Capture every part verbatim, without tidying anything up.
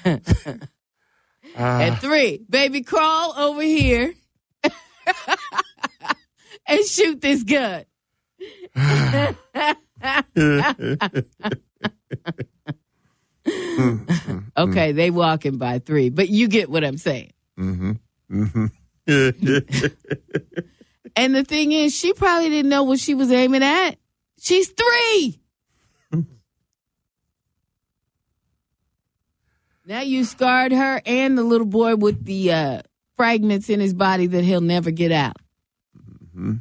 At three, baby, crawl over here and shoot this gun. Okay, they walking by three, but you get what I'm saying. Mm-hmm. Mm-hmm. And the thing is, she probably didn't know what she was aiming at. She's three. Now you scarred her and the little boy with the uh, fragments in his body that he'll never get out. Mm-hmm.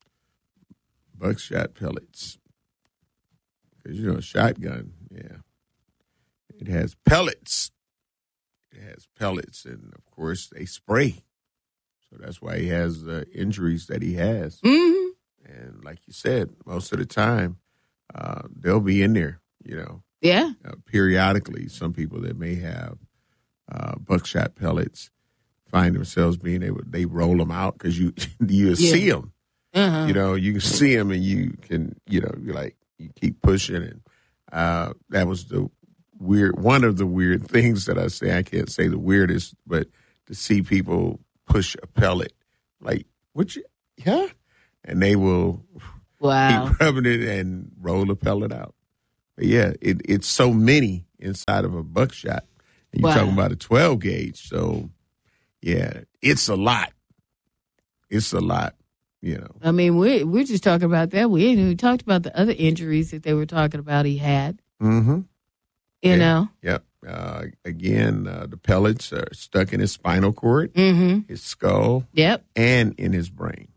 Buckshot pellets. Because, you know, a shotgun, yeah. It has pellets. It has pellets, and, of course, they spray. So that's why he has the injuries that he has. Mm-hmm. And like you said, most of the time, uh, they'll be in there, you know. Yeah. Uh, periodically, some people that may have uh, buckshot pellets find themselves being able, they roll them out because you you Yeah. see them. Uh-huh. You know, you can see them and you can, you know, you're like, you keep pushing. And uh, that was the weird, one of the weird things that I say, I can't say the weirdest, but to see people push a pellet, like, what you, yeah? And they will Wow. keep rubbing it and roll the pellet out. But yeah, it, it's so many inside of a buckshot. And you're Wow. talking about a twelve gauge. So, yeah, it's a lot. It's a lot, you know. I mean, we're, we're just talking about that. We ain't even talked about the other injuries that they were talking about he had. Mm-hmm. You Yeah. know? Yep. Uh, again, uh, the pellets are stuck in his spinal cord, Mm-hmm. his skull, Yep. and in his brain.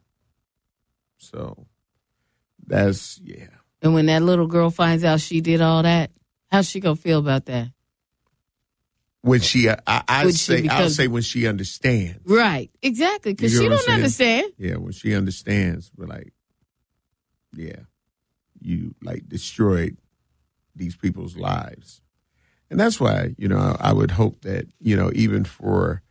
So that's, yeah. And when that little girl finds out she did all that, how's she going to feel about that? When she, I, I When she say, I'll becomes- say when she understands. Right. Exactly. Because You she get what don't I'm saying? understand. Yeah, when she understands, we're like, yeah, you like destroyed these people's lives. And that's why, you know, I, I would hope that, you know, even for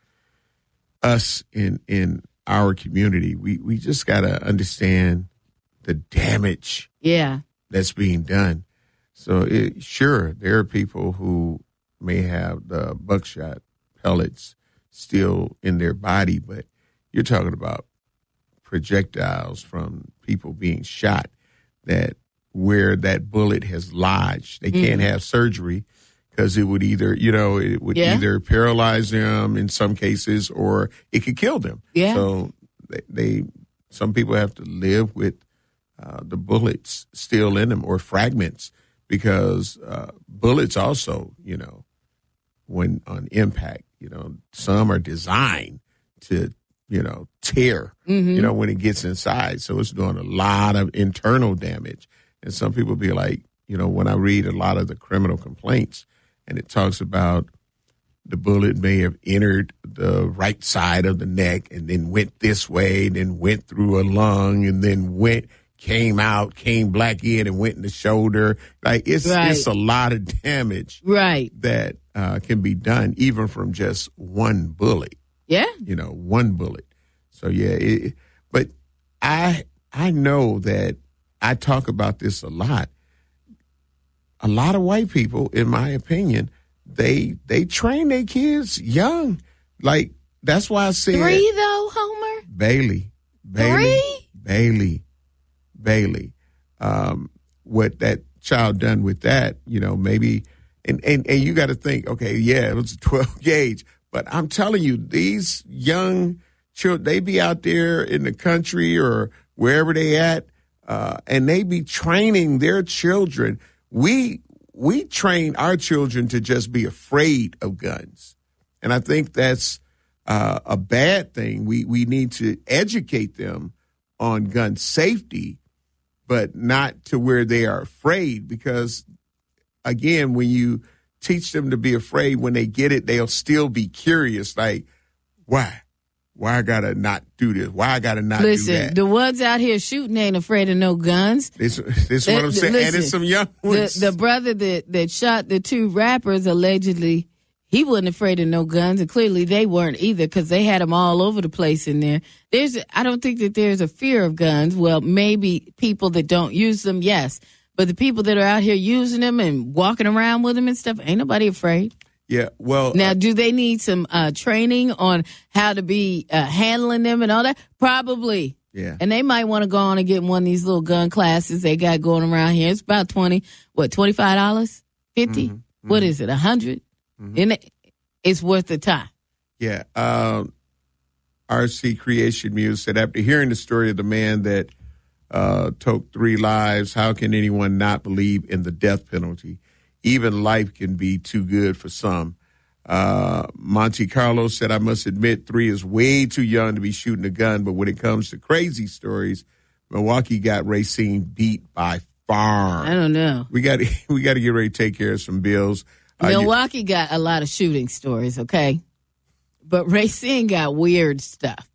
us in in our community, we, we just got to understand the damage Yeah. that's being done. So, it, sure, there are people who may have the buckshot pellets still in their body, but you're talking about projectiles from people being shot that where that bullet has lodged. They can't have surgery because it would either, you know, it would Yeah. either paralyze them in some cases or it could kill them. Yeah. So they, they some people have to live with uh, the bullets still in them or fragments because uh, bullets also, you know, when on impact, you know, some are designed to, you know, tear, Mm-hmm. you know, when it gets inside. So it's doing a lot of internal damage. And some people be like, you know, when I read a lot of the criminal complaints and it talks about the bullet may have entered the right side of the neck and then went this way, then went through a lung and then went, came out, came black in and went in the shoulder. Like it's, Right. it's a lot of damage Right. that uh, can be done even from just one bullet, Yeah. you know, one bullet. So, yeah, it, but I I know that I talk about this a lot. A lot of white people, in my opinion, they they train their kids young. Like, that's why I said Three, though, Homer? Bailey. Bailey. Three? Bailey. Bailey. Um, what that child done with that, you know, maybe, and, and, and you got to think, okay, yeah, it was a twelve gauge, but I'm telling you, these young children, they be out there in the country or wherever they at, uh, and they be training their children. We, we train our children to just be afraid of guns. And I think that's uh, a bad thing. We, we need to educate them on gun safety, but not to where they are afraid, because again, when you teach them to be afraid, when they get it, they'll still be curious. Like, why? Why I gotta not do this? Why I gotta not do Listen, that? the ones out here shooting ain't afraid of no guns. This, this is what I'm saying. Listen, and it's some young The, ones. the brother that, that shot the two rappers, allegedly, he wasn't afraid of no guns, and clearly they weren't either because they had them all over the place in there. There's, I don't think that there's a fear of guns. Well, maybe people that don't use them, yes. But the people that are out here using them and walking around with them and stuff, ain't nobody afraid. Yeah, well. Now, uh, do they need some uh, training on how to be uh, handling them and all that? Probably. Yeah. And they might want to go on and get one of these little gun classes they got going around here. It's about twenty, what, twenty-five dollars? fifty? Mm-hmm. What is it, one hundred? Mm-hmm. And it, it's worth the time. Yeah. Um, R C Creation Muse said, after hearing the story of the man that uh, took three lives, how can anyone not believe in the death penalty? Even life can be too good for some. Uh, Monte Carlo said, I must admit, three is way too young to be shooting a gun, but when it comes to crazy stories, Milwaukee got Racine beat by far. I don't know. We got we got to get ready to take care of some bills. Uh, Milwaukee you, got a lot of shooting stories, okay? But Racine got weird stuff.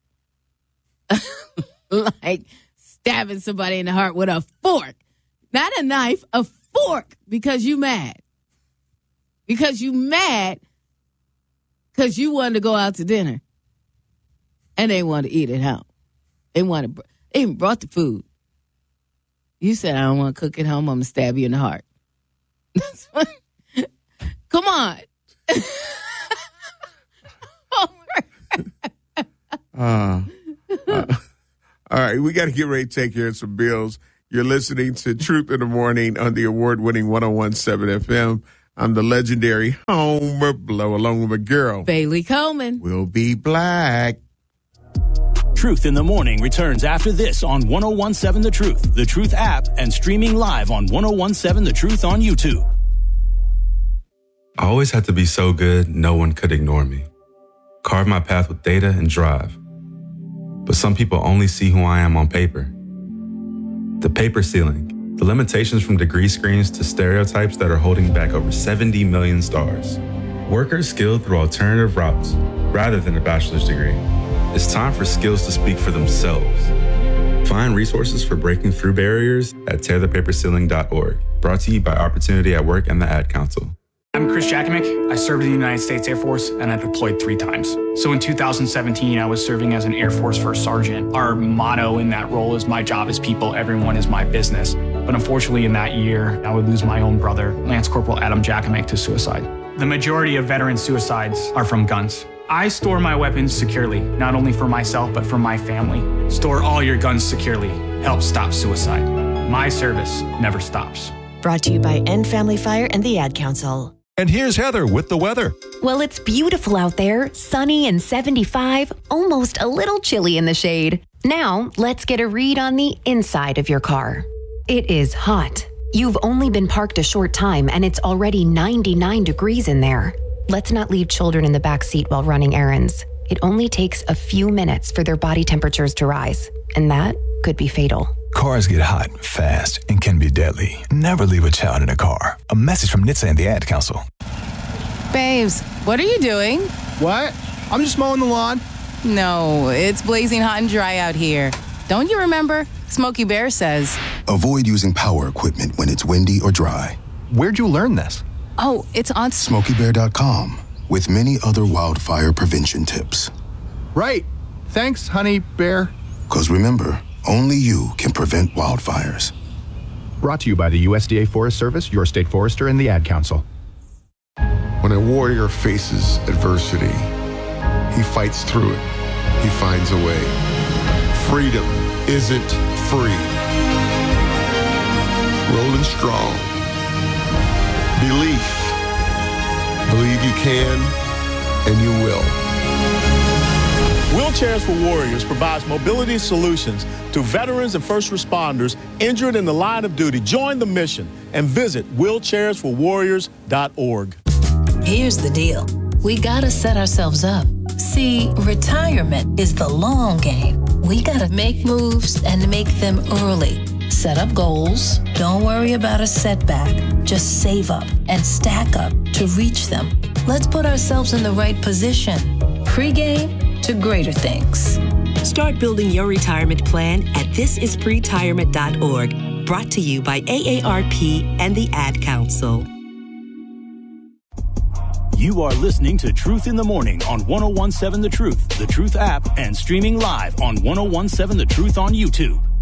Like stabbing somebody in the heart with a fork. Not a knife, a fork, because you mad. Because you mad because you wanted to go out to dinner. And they wanted to eat at home. They wanted, they even brought the food. You said, I don't want to cook at home. I'm going to stab you in the heart. That's what, come on. uh, uh, all right, we got to get ready to take care of some bills. You're listening to Truth in the Morning on the award-winning one oh one point seven F M. I'm the legendary Homer Blow, along with my girl, Bailey Coleman. We'll be black. Truth in the Morning returns after this on one oh one point seven The Truth, The Truth app, and streaming live on one oh one point seven The Truth on YouTube. I always had to be so good, no one could ignore me. Carve my path with data and drive. But some people only see who I am on paper. The paper ceiling. The limitations from degree screens to stereotypes that are holding back over seventy million stars. Workers skilled through alternative routes rather than a bachelor's degree. It's time for skills to speak for themselves. Find resources for breaking through barriers at tear the paper ceiling dot org. Brought to you by Opportunity at Work and the Ad Council. I'm Chris Jakovic. I served in the United States Air Force and I deployed three times. So in two thousand seventeen, I was serving as an Air Force First Sergeant. Our motto in that role is my job is people, everyone is my business. But unfortunately in that year, I would lose my own brother, Lance Corporal Adam Jakovic, to suicide. The majority of veteran suicides are from guns. I store my weapons securely, not only for myself, but for my family. Store all your guns securely. Help stop suicide. My service never stops. Brought to you by End Family Fire and the Ad Council. And here's Heather with the weather. Well, it's beautiful out there, sunny and seventy-five, almost a little chilly in the shade. Now, let's get a read on the inside of your car. It is hot. You've only been parked a short time and it's already ninety-nine degrees in there. Let's not leave children in the back seat while running errands. It only takes a few minutes for their body temperatures to rise, and that could be fatal. Cars get hot, fast, and can be deadly. Never leave a child in a car. A message from N H T S A and the Ad Council. Babes, what are you doing? What? I'm just mowing the lawn. No, it's blazing hot and dry out here. Don't you remember? Smokey Bear says, avoid using power equipment when it's windy or dry. Where'd you learn this? Oh, it's on Smokey Bear dot com with many other wildfire prevention tips. Right. Thanks, honey bear. Because remember, only you can prevent wildfires. Brought to you by the U S D A Forest Service, your state forester, and the Ad Council. When a warrior faces adversity, he fights through it. He finds a way. Freedom isn't free. Rolling strong. Belief. Believe you can, and you will. Wheelchairs for Warriors provides mobility solutions to veterans and first responders injured in the line of duty. Join the mission and visit wheelchairs for warriors dot org. Here's the deal. We gotta set ourselves up. See, retirement is the long game. We gotta make moves and make them early. Set up goals. Don't worry about a setback. Just save up and stack up to reach them. Let's put ourselves in the right position. Pre-game to greater things. Start building your retirement plan at this is pre tirement dot org. Brought to you by A A R P and the Ad Council. You are listening to Truth in the Morning on one oh one point seven The Truth, The Truth app, and streaming live on one oh one point seven The Truth on YouTube.